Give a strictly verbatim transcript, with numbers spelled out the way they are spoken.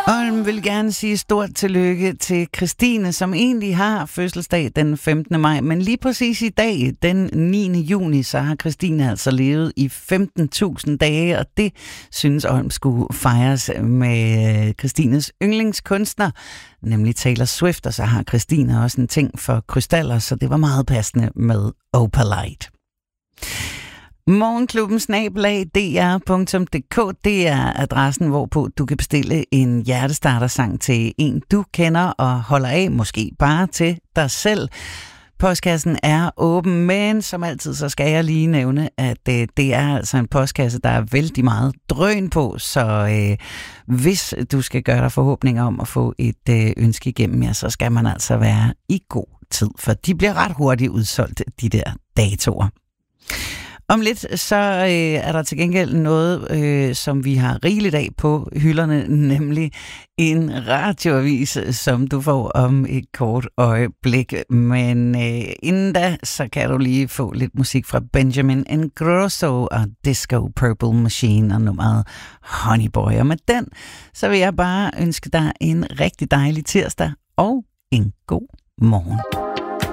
Olm vil gerne sige stort tillykke til Christine, som egentlig har fødselsdag den femtende maj. Men lige præcis i dag, den niende juni, så har Christine altså levet i femten tusind dage. Og det synes Olm skulle fejres med Christines yndlingskunstner, nemlig Taylor Swift. Og så har Christine også en ting for krystaller, så det var meget passende med Opalite. Morgenklubben snabel-a d r punktum d k, det er adressen, hvorpå du kan bestille en hjertestartersang til en, du kender og holder af, måske bare til dig selv. Postkassen er åben, men som altid, så skal jeg lige nævne, at øh, det er altså en postkasse, der er vældig meget drøn på, så øh, hvis du skal gøre dig forhåbninger om at få et øh, ønske igennem, ja, så skal man altså være i god tid, for de bliver ret hurtigt udsolgt, de der datoer. Om lidt, så øh, er der til gengæld noget, øh, som vi har rigeligt af på hylderne, nemlig en radioavis, som du får om et kort øjeblik. Men øh, inden da, så kan du lige få lidt musik fra Benjamin Ingrosso og Disco Purple Machine og nummeret Honey Boy. Og med den, så vil jeg bare ønske dig en rigtig dejlig tirsdag og en god morgen.